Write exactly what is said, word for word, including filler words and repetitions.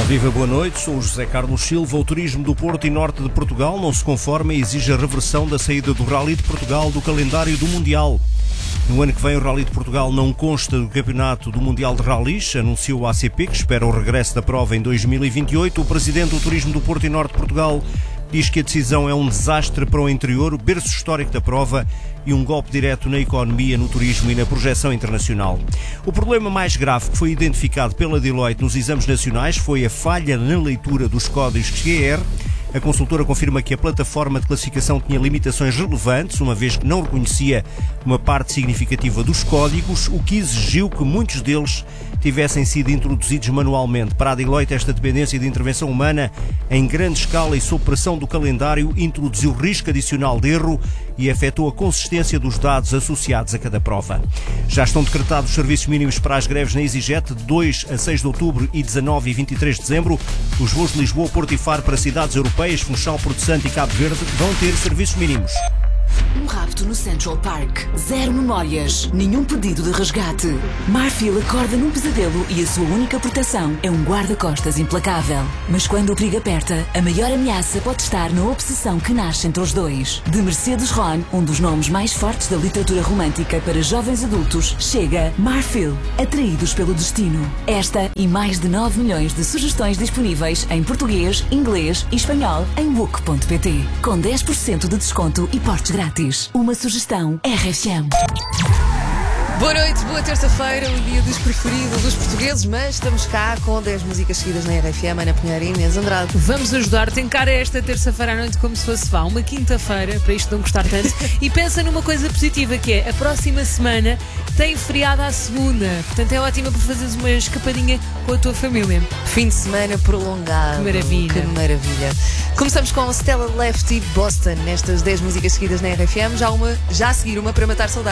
Viva, boa noite. Sou o José Carlos Silva. O turismo do Porto e Norte de Portugal não se conforma e exige a reversão da saída do Rally de Portugal do calendário do Mundial. No ano que vem, o Rally de Portugal não consta do Campeonato do Mundial de Rallys, anunciou o A C P, que espera o regresso da prova em dois mil e vinte e oito. O presidente do Turismo do Porto e Norte de Portugal diz que a decisão é um desastre para o interior, o berço histórico da prova, e um golpe direto na economia, no turismo e na projeção internacional. O problema mais grave que foi identificado pela Deloitte nos exames nacionais foi a falha na leitura dos códigos Q R. A consultora confirma que a plataforma de classificação tinha limitações relevantes, uma vez que não reconhecia uma parte significativa dos códigos, o que exigiu que muitos deles tivessem sido introduzidos manualmente. Para a Deloitte, esta dependência de intervenção humana em grande escala e sob pressão do calendário introduziu risco adicional de erro e afetou a consistência dos dados associados a cada prova. Já estão decretados os serviços mínimos para as greves na EasyJet de dois a seis de outubro e dezanove e vinte e três de dezembro. Os voos de Lisboa, Porto e Faro para cidades europeias, Funchal, Porto Santo e Cabo Verde vão ter serviços mínimos. Um rapto no Central Park. Zero memórias. Nenhum pedido de resgate. Marfil acorda num pesadelo e a sua única proteção é um guarda-costas implacável. Mas quando o perigo aperta, a maior ameaça pode estar na obsessão que nasce entre os dois. De Mercedes Ron, um dos nomes mais fortes da literatura romântica para jovens adultos, chega Marfil, Atraídos pelo Destino. Esta e mais de nove milhões de sugestões disponíveis em português, inglês e espanhol em book ponto pt. Com dez por cento de desconto e portes grátis. Uma sugestão R F M. Boa noite, boa terça-feira, o dia dos preferidos dos portugueses, mas estamos cá com dez músicas seguidas na R F M, Ana Pinheiro e Inês Andrade. Vamos ajudar-te, encara esta terça-feira à noite como se fosse vá, uma quinta-feira, para isto não gostar tanto, e pensa numa coisa positiva, que é a próxima semana tem feriado à segunda, portanto é ótima para fazeres uma escapadinha com a tua família. Fim de semana prolongado. Que maravilha. Que maravilha. Começamos com Stella Lefty Boston, nestas dez músicas seguidas na R F M, já, uma, já a seguir uma para matar saudades.